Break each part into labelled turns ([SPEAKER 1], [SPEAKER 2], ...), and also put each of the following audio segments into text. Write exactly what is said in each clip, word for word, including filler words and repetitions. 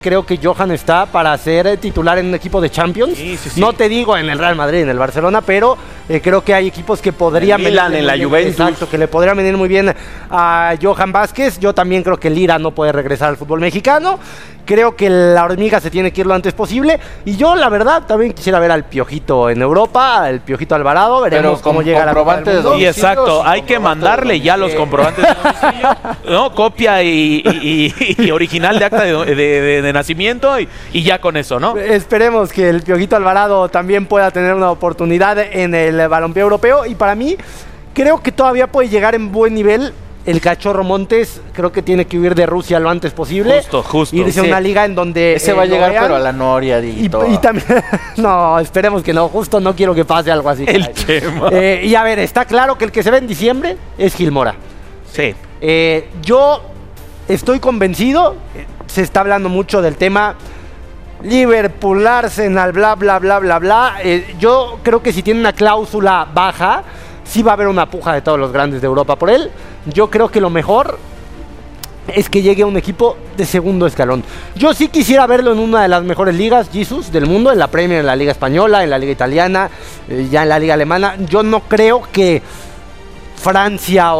[SPEAKER 1] Creo que Johan está para ser titular en un equipo de Champions. Sí, sí, sí. No te digo en el Real Madrid, en el Barcelona, pero eh, creo que hay equipos que podrían...
[SPEAKER 2] En Milan, en la Juventus.
[SPEAKER 1] Exacto, que le podrían venir muy bien a Johan Vázquez. Yo también creo que Lira no puede regresar al fútbol mexicano. Creo que la hormiga se tiene que ir lo antes posible. Y yo, la verdad, también quisiera ver al Piojito en Europa, al Piojito Alvarado. Veremos
[SPEAKER 3] Pero
[SPEAKER 1] cómo llega la Copa del Mundo.
[SPEAKER 4] Sí, exacto. Hay que mandarle ya los comprobantes de domicilio, ¿no? Copia y, y, y, y original de acta de, de, de, de nacimiento y, y ya con eso, ¿no?
[SPEAKER 1] Esperemos que el Piojito Alvarado también pueda tener una oportunidad en el balompié europeo. Y para mí, creo que todavía puede llegar en buen nivel. El Cachorro Montes creo que tiene que huir de Rusia lo antes posible.
[SPEAKER 4] Justo, justo.
[SPEAKER 1] Irse a una liga en donde...
[SPEAKER 3] Ese eh, va a llegar, pero a la Noria y,
[SPEAKER 1] y
[SPEAKER 3] todo.
[SPEAKER 1] Y también... no, esperemos que no. Justo no quiero que pase algo así.
[SPEAKER 4] El Chema.
[SPEAKER 1] Eh, y a ver, está claro que el que se ve en diciembre es Gil Mora.
[SPEAKER 4] Sí.
[SPEAKER 1] Eh, yo estoy convencido. Se está hablando mucho del tema Liverpool, Arsenal, bla, bla, bla, bla, bla. Eh, yo creo que si tiene una cláusula baja, sí va a haber una puja de todos los grandes de Europa por él. Yo creo que lo mejor es que llegue a un equipo de segundo escalón. Yo sí quisiera verlo en una de las mejores ligas, Jesus, del mundo, en la Premier, en la Liga Española, en la Liga Italiana, eh, ya en la Liga Alemana. Yo no creo que Francia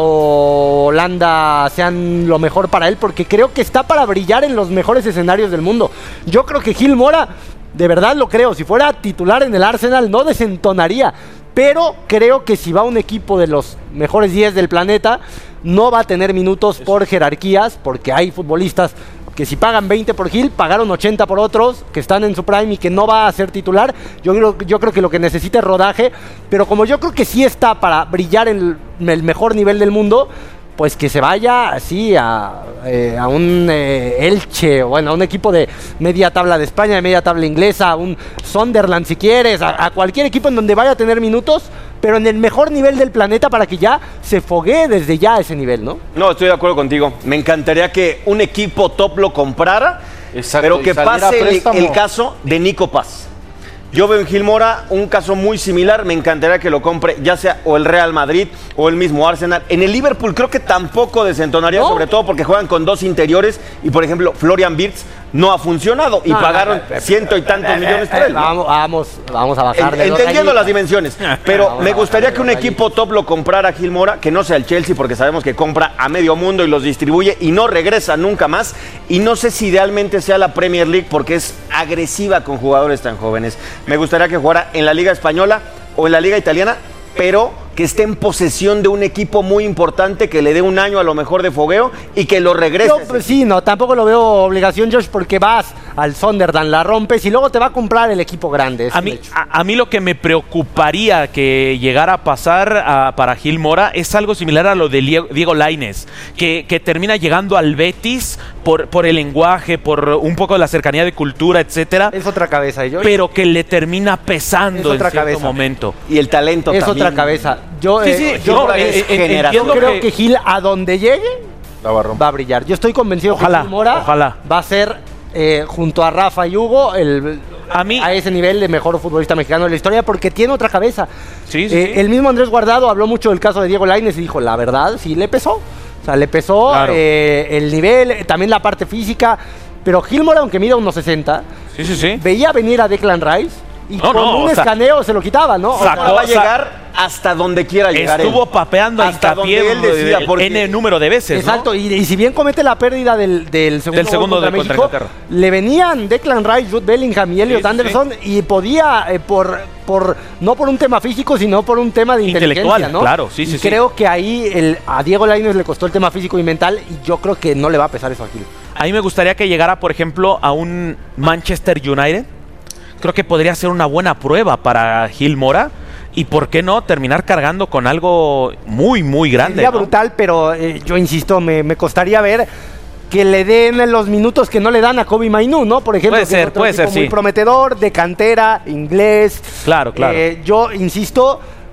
[SPEAKER 1] o Holanda sean lo mejor para él, porque creo que está para brillar en los mejores escenarios del mundo. Yo creo que Gil Mora, de verdad lo creo, si fuera titular en el Arsenal no desentonaría. Pero creo que si va a un equipo de los mejores diez del planeta, no va a tener minutos por jerarquías, porque hay futbolistas que si pagan veinte por Gil, pagaron ochenta por otros, que están en su prime y que no va a ser titular. Yo creo, yo creo que lo que necesita es rodaje, pero como yo creo que sí está para brillar en el, el mejor nivel del mundo, pues que se vaya así a, eh, a un eh, Elche, bueno, a un equipo de media tabla de España, de media tabla inglesa, a un Sunderland si quieres, a, a cualquier equipo en donde vaya a tener minutos, pero en el mejor nivel del planeta para que ya se foguee desde ya a ese nivel, ¿no?
[SPEAKER 2] No, estoy de acuerdo contigo. Me encantaría que un equipo top lo comprara, exacto, pero que pase el, el caso de Nico Paz. Yo veo en Gil Mora un caso muy similar, me encantaría que lo compre ya sea o el Real Madrid o el mismo Arsenal. En el Liverpool creo que tampoco desentonaría, ¿no? Sobre todo porque juegan con dos interiores y por ejemplo Florian Wirtz no ha funcionado y no, pagaron no, no, no, ciento y tantos millones por él.
[SPEAKER 1] Vamos, vamos, vamos a bajar.
[SPEAKER 2] En, entendiendo las dimensiones, pero me gustaría que un equipo top lo comprara a Gil Mora, que no sea el Chelsea, porque sabemos que compra a medio mundo y los distribuye y no regresa nunca más. Y no sé si idealmente sea la Premier League porque es agresiva con jugadores tan jóvenes. Me gustaría que jugara en la Liga Española o en la Liga Italiana, pero que esté en posesión de un equipo muy importante, que le dé un año a lo mejor de fogueo y que lo regrese.
[SPEAKER 1] Yo, pues, sí, no, tampoco lo veo obligación, Josh, porque vas al Sunderland, la rompes y luego te va a comprar el equipo grande.
[SPEAKER 4] A mí, a, a mí lo que me preocuparía que llegara a pasar a, para Gil Mora es algo similar a lo de Diego Lainez, que, que termina llegando al Betis por, por el lenguaje, por un poco de la cercanía de cultura, etcétera.
[SPEAKER 1] Es otra cabeza, Josh.
[SPEAKER 4] Pero que le termina pesando en cierto
[SPEAKER 1] cabeza.
[SPEAKER 4] momento.
[SPEAKER 2] Y el talento
[SPEAKER 1] es
[SPEAKER 2] también.
[SPEAKER 1] otra cabeza. Yo,
[SPEAKER 4] sí,
[SPEAKER 1] eh,
[SPEAKER 4] sí,
[SPEAKER 1] yo,
[SPEAKER 4] no, eh, eh,
[SPEAKER 1] yo creo que... que Gil, a donde llegue, va a, va a brillar. Yo estoy convencido
[SPEAKER 4] ojalá,
[SPEAKER 1] que Gil Mora
[SPEAKER 4] ojalá.
[SPEAKER 1] va a ser, eh, junto a Rafa y Hugo, el,
[SPEAKER 4] a, mí,
[SPEAKER 1] a ese nivel de mejor futbolista mexicano de la historia, porque tiene otra cabeza.
[SPEAKER 4] Sí, sí,
[SPEAKER 1] eh,
[SPEAKER 4] sí.
[SPEAKER 1] El mismo Andrés Guardado habló mucho del caso de Diego Lainez y dijo, la verdad, sí le pesó. O sea, le pesó claro. eh, el nivel, también la parte física. Pero Gil Mora, aunque mida unos sesenta,
[SPEAKER 4] sí, sí, sí.
[SPEAKER 1] veía venir a Declan Rice y
[SPEAKER 4] no,
[SPEAKER 1] con
[SPEAKER 4] no,
[SPEAKER 1] un escaneo sea, se lo quitaba, ¿no?
[SPEAKER 2] Sacó, o sea, va a llegar hasta donde quiera llegar.
[SPEAKER 4] Estuvo él. papeando hasta donde él decía, porque N número de veces.
[SPEAKER 1] Exacto,
[SPEAKER 4] ¿no?
[SPEAKER 1] y, y si bien comete la pérdida del, del segundo,
[SPEAKER 4] del segundo
[SPEAKER 1] contra
[SPEAKER 4] de
[SPEAKER 1] México,
[SPEAKER 4] contra
[SPEAKER 1] le venían Declan Rice, Jude Bellingham y Elliot sí, Anderson, sí. y podía, eh, por, por no por un tema físico, sino por un tema de inteligencia, ¿no?
[SPEAKER 4] Claro, sí, sí.
[SPEAKER 1] Y creo
[SPEAKER 4] sí.
[SPEAKER 1] que ahí el, a Diego Lainez le costó el tema físico y mental, y yo creo que no le va a pesar eso a Gil.
[SPEAKER 4] A mí me gustaría que llegara, por ejemplo, a un Manchester United. Creo que podría ser una buena prueba para Gil Mora. Y por qué no terminar cargando con algo muy, muy grande.
[SPEAKER 1] Sería
[SPEAKER 4] ¿no?
[SPEAKER 1] brutal, pero eh, yo insisto, me, me costaría ver que le den los minutos que no le dan a Kobbie Mainoo, ¿no? Por ejemplo,
[SPEAKER 4] puede ser,
[SPEAKER 1] otro
[SPEAKER 4] puede
[SPEAKER 1] tipo
[SPEAKER 4] ser,
[SPEAKER 1] muy
[SPEAKER 4] sí.
[SPEAKER 1] prometedor, de cantera, inglés.
[SPEAKER 4] Claro, claro.
[SPEAKER 1] Eh, yo insisto,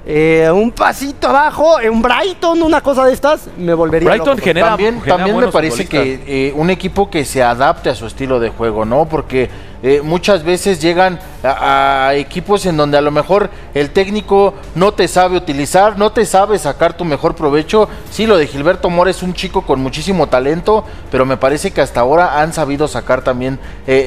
[SPEAKER 1] eh, un pasito abajo, en un Brighton, una cosa de estas, me volvería
[SPEAKER 4] Brighton
[SPEAKER 1] loco.
[SPEAKER 4] genera,
[SPEAKER 3] también
[SPEAKER 4] genera
[SPEAKER 3] también me
[SPEAKER 4] buenos
[SPEAKER 3] parece
[SPEAKER 4] futbolistas.
[SPEAKER 3] que eh, un equipo que se adapte a su estilo de juego, ¿no? Porque eh, muchas veces llegan a, a equipos en donde a lo mejor el técnico no te sabe utilizar, no te sabe sacar tu mejor provecho. Sí, lo de Gilberto Mora es un chico con muchísimo talento, pero me parece que hasta ahora han sabido sacar también eh,